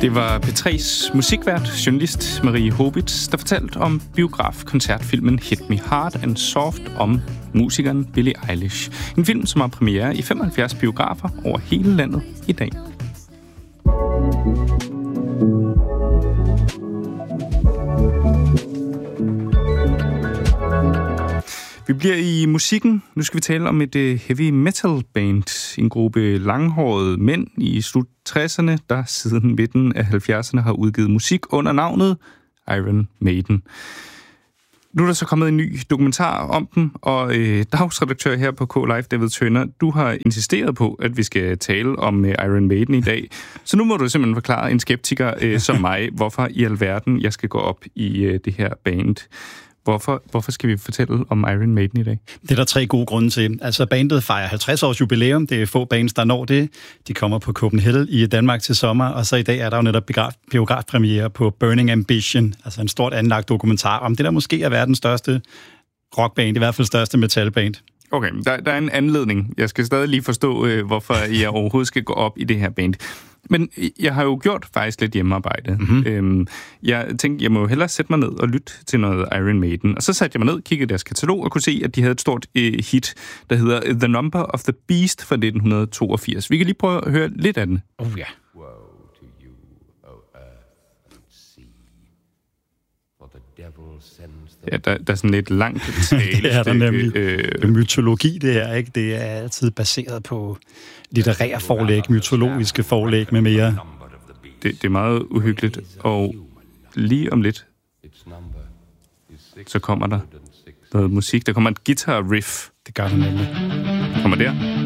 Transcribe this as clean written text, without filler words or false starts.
Det var P3's musikvært, journalist Marie Hobitz, der fortalte om biograf-koncertfilmen Hit Me Hard and Soft om musikeren Billie Eilish. En film, som har premiere i 75 biografer over hele landet i dag. Vi bliver i musikken. Nu skal vi tale om et heavy metal band. En gruppe langhårede mænd i slut 60'erne, der siden midten af 70'erne har udgivet musik under navnet Iron Maiden. Nu er der så kommet en ny dokumentar om dem, og dagsredaktør her på K-Live, David Tønder, du har insisteret på, at vi skal tale om Iron Maiden i dag. Så nu må du simpelthen forklare en skeptiker som mig, hvorfor i alverden jeg skal gå op i det her band. Hvorfor skal vi fortælle om Iron Maiden i dag? Det er der 3 gode grunde til. Altså, bandet fejrer 50 års jubilæum. Det er få bands, der når det. De kommer på Copenhagen i Danmark til sommer, og så i dag er der jo netop biografpremiere på Burning Ambition, altså en stort anlagt dokumentar om det, der måske er verdens største rockband, i hvert fald største metalband. Okay, der er en anledning. Jeg skal stadig lige forstå, hvorfor jeg overhovedet skal gå op i det her band. Men jeg har jo gjort faktisk lidt hjemmearbejde. Mm-hmm. Jeg tænkte, jeg må hellere sætte mig ned og lytte til noget Iron Maiden. Og så satte jeg mig ned, kiggede deres katalog og kunne se, at de havde et stort hit, der hedder The Number of the Beast fra 1982. Vi kan lige prøve at høre lidt af den. Oh ja. Ja, der er sådan lidt langt tale. Det er der nemlig. Mytologi, det her, ikke? Det er altid baseret på litterære forlæg, mytologiske forlæg med mere. Det er meget uhyggeligt, og lige om lidt, så kommer der noget musik. Der kommer et guitar riff. Det gør der nemlig. Kommer der.